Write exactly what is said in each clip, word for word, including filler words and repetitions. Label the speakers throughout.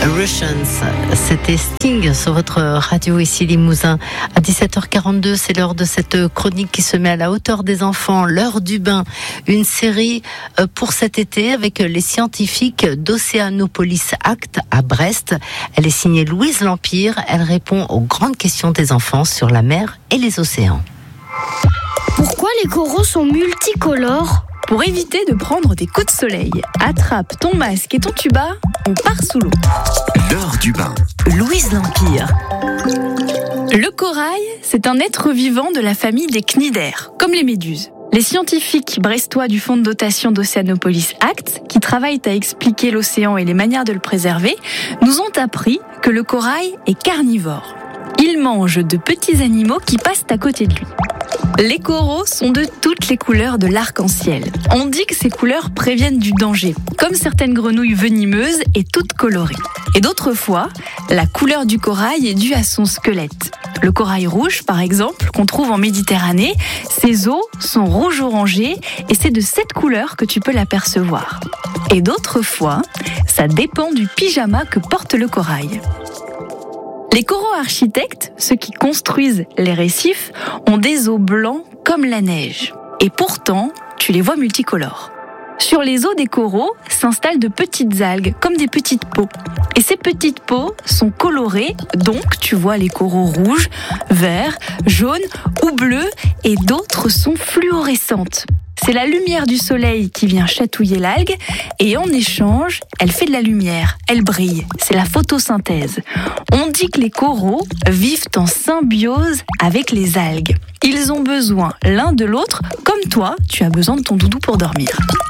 Speaker 1: Russians, c'était Sting sur votre radio ici Limousin. À dix-sept heures quarante-deux, c'est l'heure de cette chronique qui se met à la hauteur des enfants, l'heure du bain. Une série pour cet été avec les scientifiques d'Oceanopolis Act à Brest. Elle est signée Louise Lampire. Elle répond aux grandes questions des enfants sur la mer et les océans.
Speaker 2: Pourquoi les coraux sont multicolores ?
Speaker 3: Pour éviter de prendre des coups de soleil, attrape ton masque et ton tuba, on part sous l'eau.
Speaker 4: L'heure du bain.
Speaker 1: Louise Lampire.
Speaker 3: Le corail, c'est un être vivant de la famille des cnidaires, comme les méduses. Les scientifiques brestois du fonds de dotation d'Oceanopolis Act, qui travaillent à expliquer l'océan et les manières de le préserver, nous ont appris que le corail est carnivore. Il mange de petits animaux qui passent à côté de lui. Les coraux sont de toutes les couleurs de l'arc-en-ciel. On dit que ces couleurs préviennent du danger, comme certaines grenouilles venimeuses et toutes colorées. Et d'autres fois, la couleur du corail est due à son squelette. Le corail rouge, par exemple, qu'on trouve en Méditerranée, ses os sont rouge-orangé et c'est de cette couleur que tu peux l'apercevoir. Et d'autres fois, ça dépend du pyjama que porte le corail. Les coraux architectes, ceux qui construisent les récifs, ont des os blancs comme la neige. Et pourtant, tu les vois multicolores. Sur les os des coraux s'installent de petites algues, comme des petites peaux. Et ces petites peaux sont colorées, donc tu vois les coraux rouges, verts, jaunes ou bleus, et d'autres sont fluorescentes. C'est la lumière du soleil qui vient chatouiller l'algue et en échange, elle fait de la lumière, elle brille. C'est la photosynthèse. On dit que les coraux vivent en symbiose avec les algues. Ils ont besoin l'un de l'autre, comme toi, tu as besoin de ton doudou pour dormir.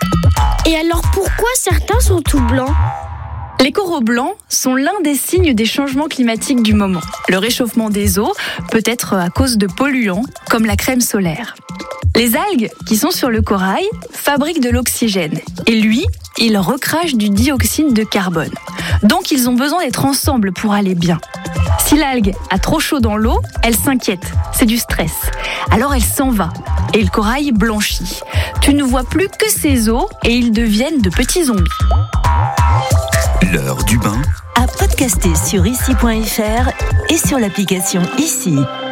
Speaker 2: Et alors pourquoi certains sont tout blancs ?
Speaker 3: Les coraux blancs sont l'un des signes des changements climatiques du moment. Le réchauffement des eaux peut être à cause de polluants, comme la crème solaire. Les algues qui sont sur le corail fabriquent de l'oxygène et lui, il recrache du dioxyde de carbone. Donc ils ont besoin d'être ensemble pour aller bien. Si l'algue a trop chaud dans l'eau, elle s'inquiète, c'est du stress. Alors elle s'en va et le corail blanchit. Tu ne vois plus que ses os et ils deviennent de petits zombies.
Speaker 4: L'heure du bain.
Speaker 5: À podcaster sur ici point f r et sur l'application Ici.